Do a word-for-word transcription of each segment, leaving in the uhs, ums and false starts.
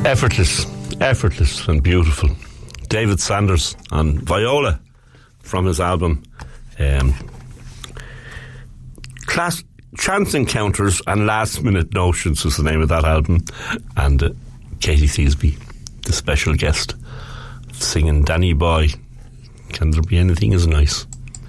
Effortless, effortless and beautiful. David Sanders on viola from his album um, Class Chance Encounters and Last Minute Notions was the name of that album. And uh, Katie Thiesby, the special guest, singing Danny Boy, Can There Be Anything As Nice?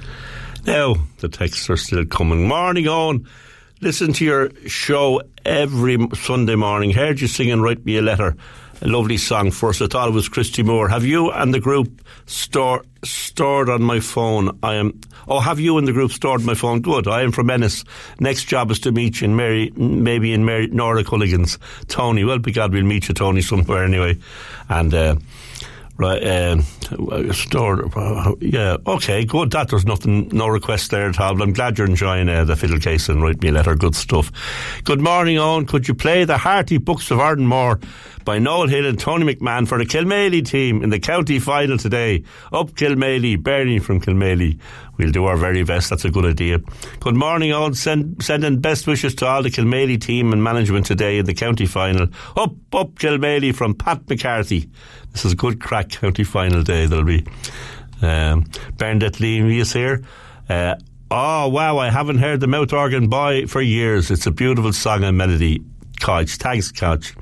Now, the texts are still coming. Morning on. Listen to your show every Sunday morning. Heard you singing Write Me a Letter. A lovely song first. I thought it was Christy Moore. Have you and the group store, stored on my phone? I am. Oh, have you and the group stored on my phone? Good. I am from Ennis. Next job is to meet you in Mary, maybe in Mary, Nora Culligan's. Tony. Well, by God, we'll meet you, Tony, somewhere anyway. And, uh, right, um, stored, uh, yeah, okay, good. That there's nothing, no request there at all. But I'm glad you're enjoying uh, the fiddle case and Write Me a Letter. Good stuff. Good morning, Owen. Could you play the Hearty Books of Ardmore by Noel Hill and Tony McMahon for the Kilmaley team in the county final today? Up Kilmaley, Bernie from Kilmaley. We'll do our very best. That's a good idea. Good morning, Owen. Send, sending best wishes to all the Kilmaley team and management today in the county final. Up, up Kilmaley from Pat McCarthy. This is a good crack county final day. There'll be um, Bernadette Levy is here. Uh, oh, wow, I haven't heard the Mouth Organ Boy for years. It's a beautiful song and melody. Couch. Thanks, Couch.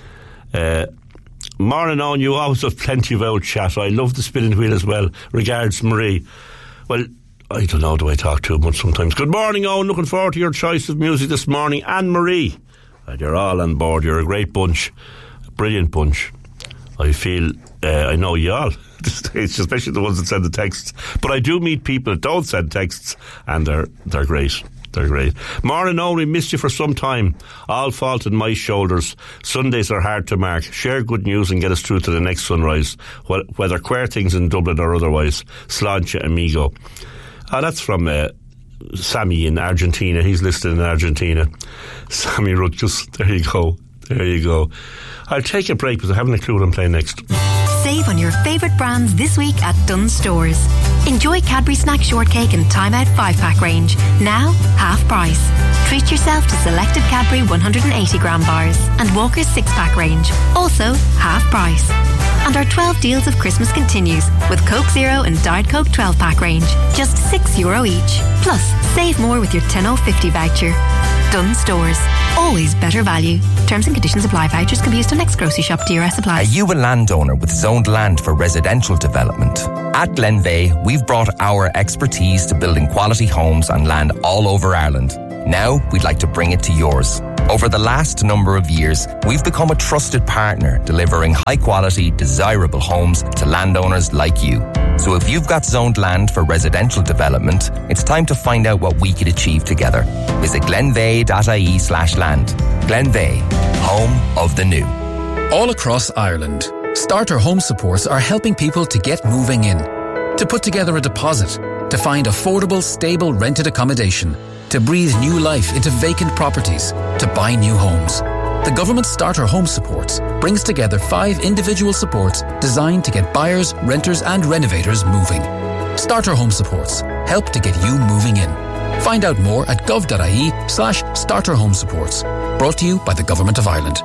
Uh, morning on, you always have plenty of old chat. I love the spinning wheel as well. Regards, Marie. Well, I don't know, do I talk too much sometimes? Good morning, Owen. Looking forward to your choice of music this morning. Anne Marie. And you're all on board. You're a great bunch. A brilliant bunch. I feel, uh, I know you all, especially the ones that send the texts. But I do meet people that don't send texts, and they're they're great. They're great. Morning, Owen, we missed you for some time. All fault on my shoulders. Sundays are hard to mark. Share good news and get us through to the next sunrise, whether queer things in Dublin or otherwise. Sláinte, amigo. Ah, that's from uh, Sammy in Argentina. He's listed in Argentina. Sammy Rutgers. There you go. There you go. I'll take a break because I haven't a clue what I'm playing next. Save on your favourite brands this week at Dunnes Stores. Enjoy Cadbury Snack Shortcake and Time Out five pack range. Now, half price. Treat yourself to selected Cadbury one hundred eighty gram bars and Walker's six pack range. Also, half price. And our twelve deals of Christmas continues with Coke Zero and Diet Coke twelve pack range. Just six euro each. Plus, save more with your ten oh fifty voucher. Dunnes Stores. Always better value. Terms and conditions apply. Vouchers can be used on next grocery shop. D R S applies. Are you a landowner with zoned land for residential development? At Glenveigh, we've brought our expertise to building quality homes on land all over Ireland. Now, we'd like to bring it to yours. Over the last number of years, we've become a trusted partner, delivering high-quality, desirable homes to landowners like you. So if you've got zoned land for residential development, it's time to find out what we could achieve together. Visit glenveigh.ie slash land. Glenveigh, home of the new. All across Ireland, Starter Home Supports are helping people to get moving in, to put together a deposit, to find affordable, stable rented accommodation, to breathe new life into vacant properties, to buy new homes. The government Starter Home Supports brings together five individual supports designed to get buyers, renters and renovators moving. Starter Home Supports help to get you moving in. Find out more at gov.ie slash starter home supports. Brought to you by the Government of Ireland.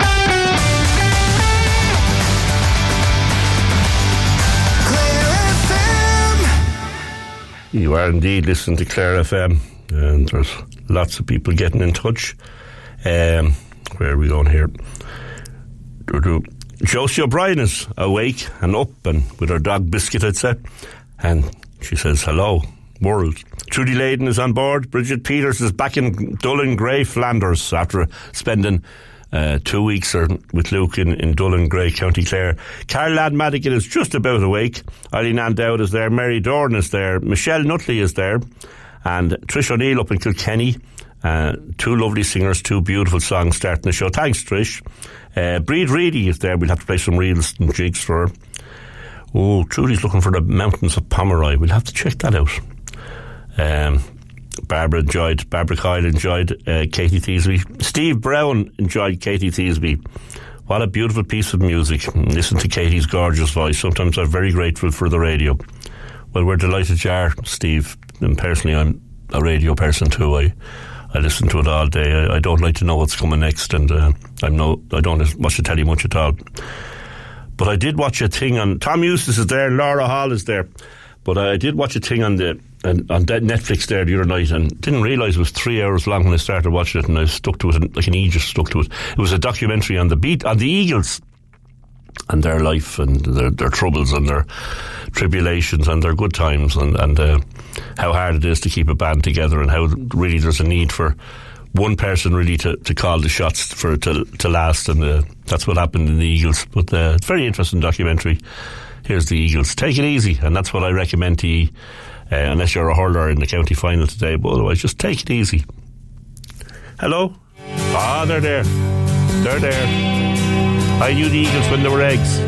You are indeed listening to Clare F M, and there's lots of people getting in touch. Um, where are we going here? Josie O'Brien is awake and up and with her dog Biscuit, I'd say, and she says, hello, world. Trudy Layden is on board. Bridget Peters is back in Dullen Grey, Flanders, after spending uh, two weeks or, with Luke in, in Dullen Grey, County Clare. Carl Ladd Madigan is just about awake. Eileen Ann Dowd is there. Mary Dorn is there. Michelle Nutley is there. And Trish O'Neill up in Kilkenny. Uh, two lovely singers, two beautiful songs starting the show. Thanks, Trish. Uh, Breed Reedy is there. We'll have to play some reels and jigs for her. Oh, Trudy's looking for the Mountains of Pomeroy. We'll have to check that out. Um, Barbara enjoyed, Barbara Kyle enjoyed uh, Katie Thiesby. Steve Brown enjoyed Katie Thiesby. What a beautiful piece of music. Listen to Katie's gorgeous voice. Sometimes I'm very grateful for the radio. Well, we're delighted you are, Steve. And personally, I'm a radio person too. I I listen to it all day. I, I don't like to know what's coming next, and uh, I'm no, I don't have much to tell you much at all. But I did watch a thing on, Tom Eustace is there, Laura Hall is there, but I did watch a thing on the on, on Netflix there the other night, and didn't realise it was three hours long when I started watching it, and I stuck to it like an Aegis stuck to it. It was a documentary on the beat on the Eagles and their life and their, their troubles and their tribulations and their good times, and, and uh, how hard it is to keep a band together, and how really there's a need for one person really to, to call the shots for it to, to last, and uh, that's what happened in the Eagles. But uh, it's a very interesting documentary. Here's the Eagles. Take it easy, and that's what I recommend to you, uh, unless you're a hurler in the county final today, but otherwise just take it easy. Hello? Ah, they're there. They're there. I knew the Eagles when they were eggs.